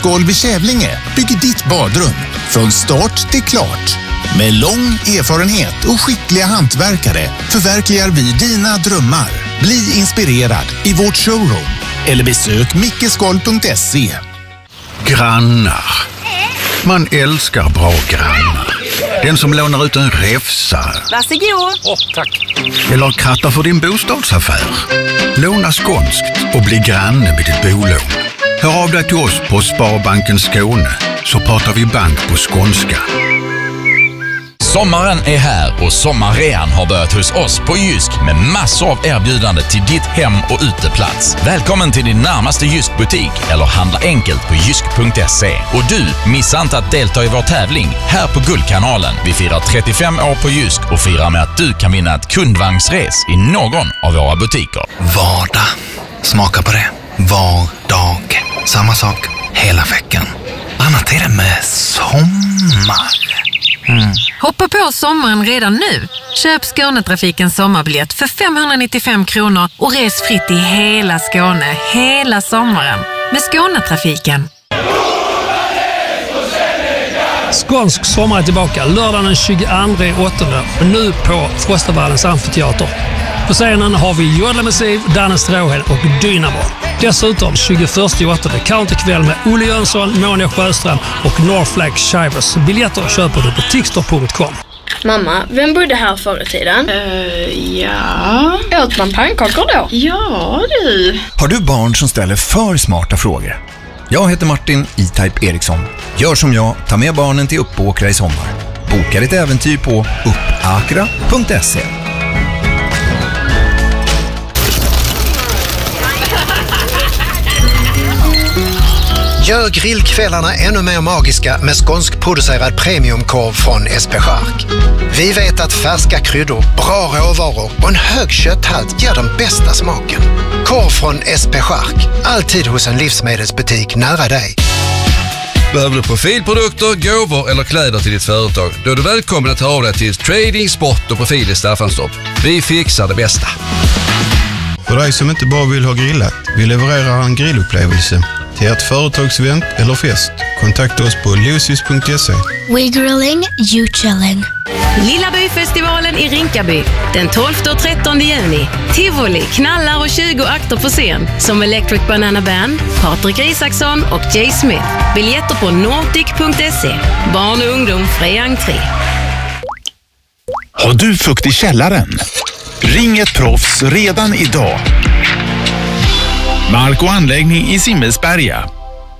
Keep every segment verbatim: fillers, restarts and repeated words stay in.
Gräsgolv i Kävlinge bygger ditt badrum från start till klart. Med lång erfarenhet och skickliga hantverkare förverkligar vi dina drömmar. Bli inspirerad i vårt showroom eller besök mickesgolv punkt se. Grannar. Man älskar bra grannar. Den som lånar ut en räfsa. Varsågod. Åh, oh, tack. Eller krattar för din bostadsaffär. Låna skånskt och bli granne med ditt bolån. Hör av dig till oss på Sparbanken Skåne så pratar vi bank på skånska. Sommaren är här och sommarrean har börjat hos oss på Jysk med massor av erbjudande till ditt hem- och uteplats. Välkommen till din närmaste Jysk-butik eller handla enkelt på jysk punkt se. Och du, missa inte att delta i vår tävling här på Guldkanalen. Vi firar trettiofem år på Jysk och firar med att du kan vinna ett kundvagnsres i någon av våra butiker. Vardag. Smaka på det. Var dag. Samma sak hela veckan. Annat är det med sommar. Mm. Hoppa på sommaren redan nu. Köp Skånetrafikens sommarbiljett för femhundranittiofem kronor och res fritt i hela Skåne hela sommaren med Skånetrafiken. Skånsk sommar är tillbaka lördagen den tjugoandra åttonde och nu på Frostavallens amfiteater. På scenen har vi Jodla Massiv, Danne Stråhed och Dynamo. Dessutom tjugoförsta åttonde counterkväll med Olle Jönsson, Monia Sjöström och Northflag Shivers. Biljetter köper du på tixter punkt com. Mamma, vem bodde här förr i tiden? Uh, ja... Åt man pannkakor då? Ja, du. Har du barn som ställer för smarta frågor? Jag heter Martin E-Type Eriksson. Gör som jag, ta med barnen till Uppåkra i sommar. Boka ditt äventyr på uppakra punkt se. Gör grillkvällarna ännu mer magiska med skånskproducerad premiumkorv från S P Chark. Vi vet att färska kryddor, bra råvaror och en hög kötthalt ger den bästa smaken. Korv från S P Chark, alltid hos en livsmedelsbutik nära dig. Behöver du profilprodukter, gåvor eller kläder till ditt företag? Då är du välkommen att ta av dig till Trading, Sport och Profil i Staffanstorp. Vi fixar det bästa. För dig som inte bara vill ha grillat, vi levererar en grillupplevelse till ett företagsevent eller fest. Kontakta oss på lucius punkt se. We grilling, you chilling. Lilla byfestivalen i Rinkaby den tolfte och trettonde juni. Tivoli, knallar och tjugo akter på scen som Electric Banana Band, Patrik Isaksson och Jay Smith. Biljetter på nordic punkt se. Barn och ungdom fri entré. Har du fukt i källaren? Ring ett proffs redan idag. Mark och anläggning i Simmelsberga.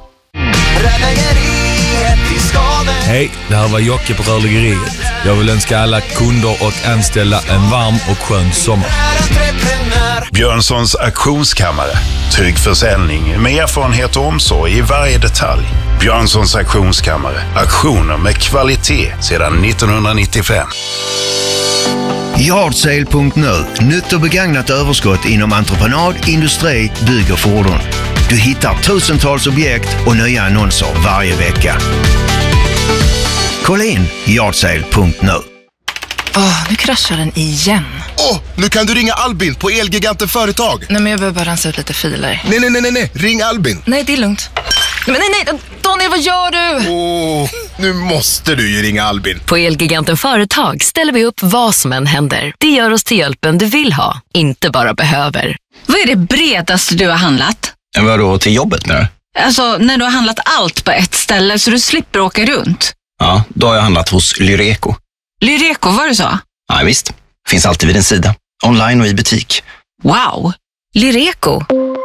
Hej, det här var Jocke på Rörläggeriet. Jag vill önska alla kunder och anställda en varm och skön sommar. Björnssons auktionskammare. Trygg försäljning med erfarenhet och omsorg i varje detalj. Björnssons auktionskammare. Auktioner med kvalitet sedan nittonhundranittiofem. Yardsale punkt nu. Nytt och begagnat överskott inom entreprenad, industri, bygg och fordon. Du hittar tusentals objekt och nya annonser varje vecka. Kolla in yardsale punkt nu. Åh, oh, nu kraschar den igen. Åh, oh, nu kan du ringa Albin på Elgiganten Företag. Nej, men jag behöver bara rensa ut lite filer. Nej, nej, nej, nej, ring Albin. Nej, det är lugnt. Men nej, nej, Daniel, vad gör du? Åh, oh, nu måste du ju ringa Albin. På Elgiganten Företag ställer vi upp vad som än händer. Det gör oss till hjälpen du vill ha, inte bara behöver. Vad är det bredaste du har handlat? Vadå, till jobbet nu? Alltså, när du har handlat allt på ett ställe så du slipper åka runt. Ja, då har jag handlat hos Lyreco. Lyreco, vad du sa? Ja, visst. Finns alltid vid din sida. Online och i butik. Wow! Lyreco.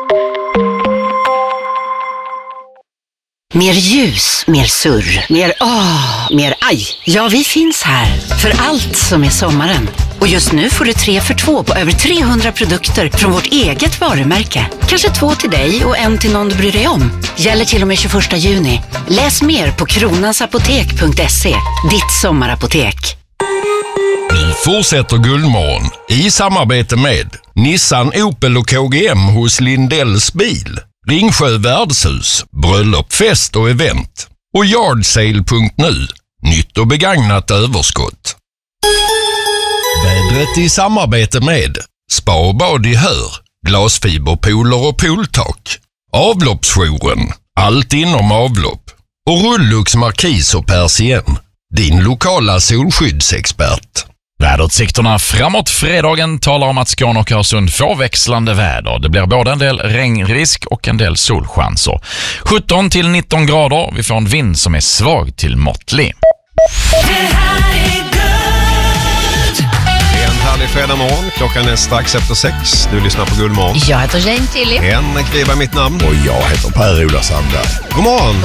Mer ljus, mer surr, mer åh, mer aj. Ja, vi finns här för allt som är sommaren. Och just nu får du tre för två på över trehundra produkter från vårt eget varumärke. Kanske två till dig och en till någon du bryr dig om. Gäller till och med tjugoförsta juni. Läs mer på kronansapotek punkt se. Ditt sommarapotek. Nu fortsätter Guldmorgon i samarbete med Nissan, Opel och K G M hos Lindells bil. Ringsjö värdshus, bröllop, fest och event. Och yardsale punkt nu, nytt och begagnat överskott. Vädret i samarbete med Spa och bad i Hör, glasfiberpooler och pooltak. Avloppsjouren, Allt inom avlopp. Och Rullux Markis och Persien. Din lokala solskyddsexpert. Väderutsikterna framåt fredagen talar om att Skåne och Öresund får växlande väder. Det blir både en del regnrisk och en del solchanser. sjutton till nitton grader. Vi får en vind som är svag till måttlig. En härlig fredag morgon. Klockan är strax efter sex. Du lyssnar på Guldmorgon. Jag heter Jane Tilly. Henrik Riba mitt namn. Och jag heter Per-Ola Sandberg. God morgon.